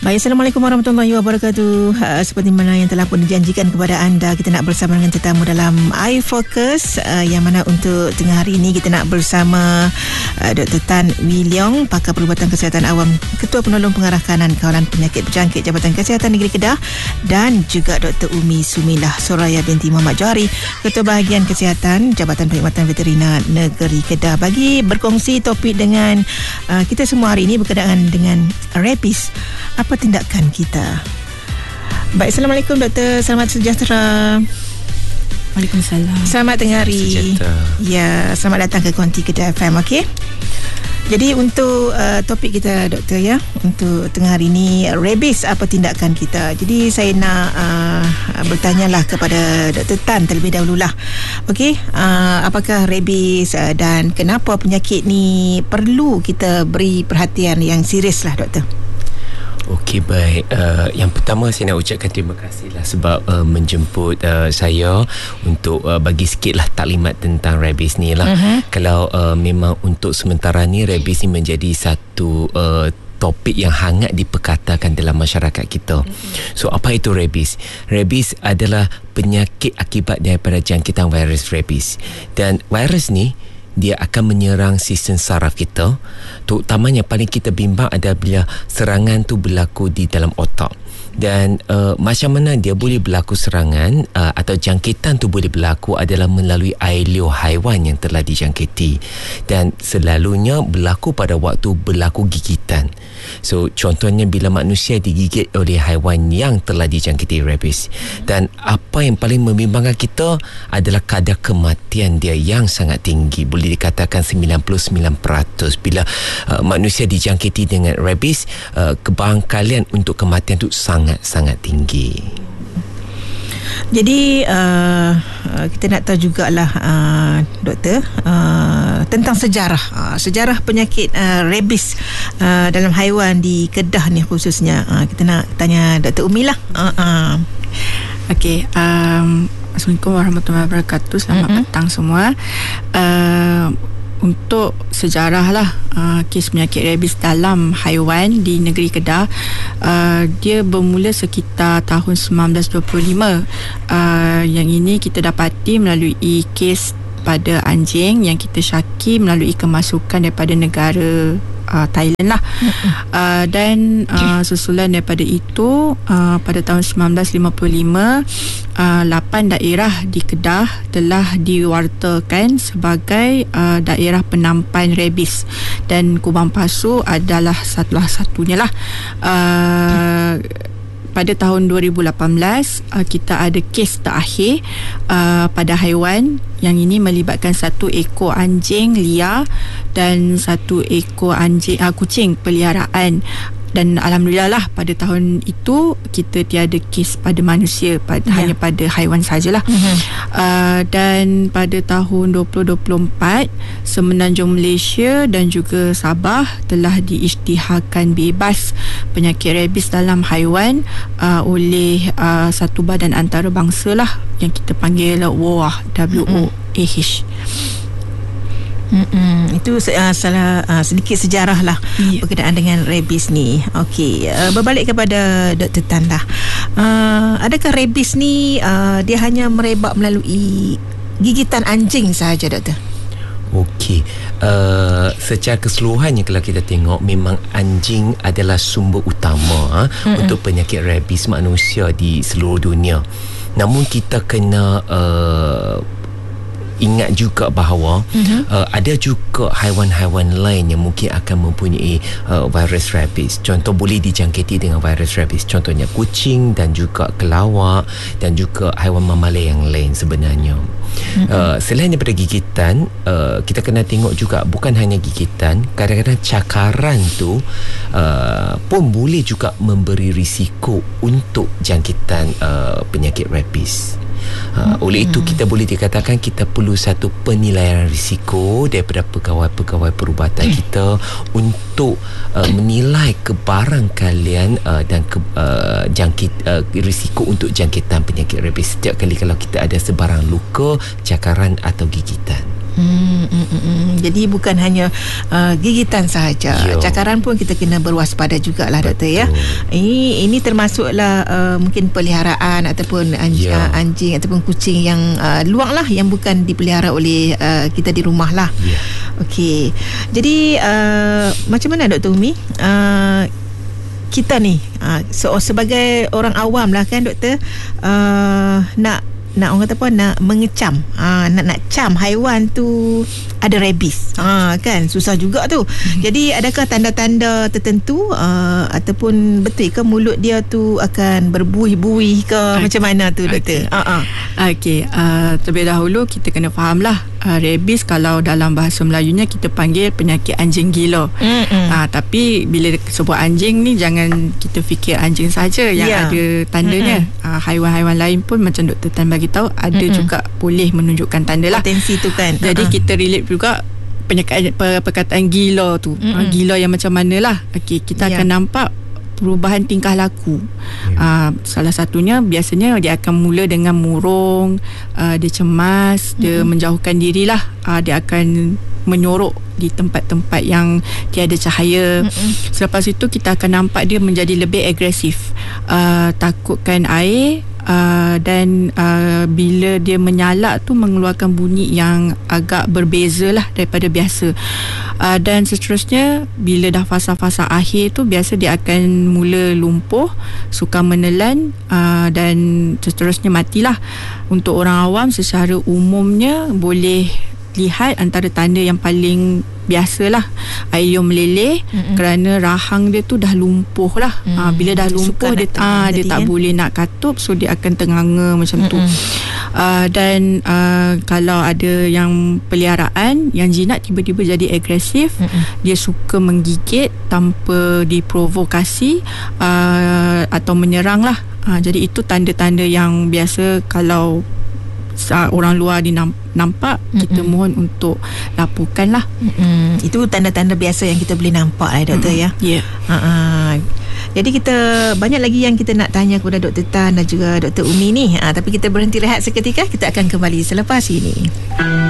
Baik, Assalamualaikum warahmatullahi wabarakatuh. Seperti mana yang telah pun dijanjikan kepada anda, kita nak bersama dengan tetamu dalam iFocus, yang mana untuk tengah hari ini kita nak bersama Dr. Tan Wee Leong, pakar perubatan kesihatan awam, Ketua Penolong Pengarah Kanan Kawalan Penyakit Berjangkit Jabatan Kesihatan Negeri Kedah, dan juga Dr. Umi Sumilah Soraya binti Muhammad Johari, Ketua Bahagian Kesihatan Jabatan Perkhidmatan Veterina Negeri Kedah, bagi berkongsi topik dengan kita semua hari ini berkenaan dengan rabies. Apa tindakan kita? Baik, Assalamualaikum Doktor, selamat sejahtera. Waalaikumsalam. Selamat tengah hari. Ya, selamat datang ke Konti Kedah FM. Okey. Jadi untuk topik kita Doktor, ya, untuk tengah hari ini, rabies, apa tindakan kita. Jadi saya nak bertanyalah kepada Dr. Tan terlebih dahululah. Okey, apakah rabies dan kenapa penyakit ni perlu kita beri perhatian yang serius lah Doktor? Okey, baik. Yang pertama saya nak ucapkan terima kasihlah sebab menjemput saya untuk bagi sikitlah taklimat tentang rabies ni lah. Kalau memang untuk sementara ni rabies ni menjadi satu topik yang hangat diperkatakan dalam masyarakat kita. So, apa itu rabies? Rabies adalah penyakit akibat daripada jangkitan virus rabies. Dan virus ni dia akan menyerang sistem saraf kita, terutamanya paling kita bimbang adalah bila serangan tu berlaku di dalam otak. Dan macam mana dia boleh berlaku serangan atau jangkitan tu boleh berlaku adalah melalui air liur haiwan yang telah dijangkiti, dan selalunya berlaku pada waktu berlaku gigitan. So contohnya bila manusia digigit oleh haiwan yang telah dijangkiti rabies. Dan apa yang paling membimbangkan kita adalah kadar kematian dia yang sangat tinggi, boleh dikatakan 99%. Bila manusia dijangkiti dengan rabies, kebarangkalian untuk kematian tu sangat tinggi. Jadi kita nak tahu jugalah Doktor, tentang sejarah penyakit rabies dalam haiwan di Kedah ni khususnya. Kita nak tanya Dr. Umi lah. Okey, Assalamualaikum warahmatullahi wabarakatuh. Selamat petang semua. Untuk sejarah lah, kes penyakit rabies dalam haiwan di negeri Kedah, dia bermula sekitar tahun 1925. Yang ini kita dapati melalui kes pada anjing yang kita syaki melalui kemasukan daripada negara Thailand lah. Dan susulan daripada itu, pada tahun 1955, 8 daerah di Kedah telah diwartakan sebagai daerah penampan rabies, dan Kubang Pasu adalah salah satunya lah. Pada tahun 2018, kita ada kes terakhir pada haiwan, yang ini melibatkan 1 ekor anjing liar dan 1 ekor kucing peliharaan. Dan alhamdulillah lah, pada tahun itu kita tiada kes pada manusia, hanya pada haiwan sajalah. Dan pada tahun 2024, Semenanjung Malaysia dan juga Sabah telah diisytiharkan bebas penyakit rabies dalam haiwan oleh satu badan antarabangsa lah, yang kita panggil WOAH, WOAH. Itu sedikit sejarah lah berkenaan dengan rabies ni. Okey, berbalik kepada Dr. Tan lah. Adakah rabies ni dia hanya merebak melalui gigitan anjing sahaja, Doktor? Okey, secara keseluruhannya kalau kita tengok, memang anjing adalah sumber utama untuk penyakit rabies manusia di seluruh dunia. Namun kita kena ingat juga bahawa ada juga haiwan-haiwan lain yang mungkin akan mempunyai virus rabies. Contoh, boleh dijangkiti dengan virus rabies. Contohnya kucing dan juga kelawar dan juga haiwan mamalia yang lain sebenarnya. Selain daripada gigitan, kita kena tengok juga bukan hanya gigitan, kadang-kadang cakaran tu pun boleh juga memberi risiko untuk jangkitan penyakit rabies. Oleh itu kita boleh dikatakan kita perlu satu penilaian risiko daripada pegawai-pegawai perubatan kita untuk menilai kebarangkalian dan risiko untuk jangkitan penyakit rabies setiap kali kalau kita ada sebarang luka, cakaran atau gigitan. Jadi bukan hanya gigitan sahaja, cakaran pun kita kena berwaspada jugalah doktor ya. Ini termasuklah mungkin peliharaan ataupun anjing ataupun kucing yang luang lah, yang bukan dipelihara oleh kita di rumah lah. Okey. Jadi macam mana Dr. Umi? Kita ni sebagai orang awam lah kan doktor, nak orang kata apa, nak mengecam, nak cam haiwan tu ada rabies, kan susah juga tu. Jadi adakah tanda-tanda tertentu ataupun betul ke mulut dia tu akan berbuih-buih ke macam mana tu doktor? Okey, terlebih dahulu kita kena fahamlah, rabies kalau dalam bahasa Melayunya kita panggil penyakit anjing gila. Tapi bila sebut anjing ni, jangan kita fikir anjing saja yang ada tandanya. Haiwan-haiwan lain pun macam Dr. Tan bagi tahu ada juga boleh menunjukkan tanda lah, potensi tu kan. Jadi kita relate juga penyakit perkataan gila tu. Gila yang macam manalah. Okey, kita akan nampak perubahan tingkah laku. Salah satunya biasanya dia akan mula dengan murung, dia cemas, dia menjauhkan dirilah, dia akan menyorok di tempat-tempat yang tiada cahaya. Selepas itu kita akan nampak dia menjadi lebih agresif, takutkan air, dan bila dia menyalak tu mengeluarkan bunyi yang agak berbeza lah daripada biasa. Dan seterusnya bila dah fasa-fasa akhir tu, biasa dia akan mula lumpuh, suka menelan, dan seterusnya matilah. Untuk orang awam secara umumnya boleh lihat antara tanda yang paling biasalah, air liur meleleh, kerana rahang dia tu dah lumpuh lah. Bila dah lumpuh dia tak boleh nak katup, so dia akan tenganga macam tu. Dan kalau ada yang peliharaan yang jinak tiba-tiba jadi agresif, dia suka menggigit tanpa diprovokasi, atau menyerang lah. Jadi itu tanda-tanda yang biasa kalau orang luar nampak, kita mohon untuk laporkan lah. Itu tanda-tanda biasa yang kita boleh nampak lah doktor ya. Jadi kita banyak lagi yang kita nak tanya kepada Dr. Tan dan juga Dr. Umi ni, tapi kita berhenti rehat seketika. Kita akan kembali selepas ini.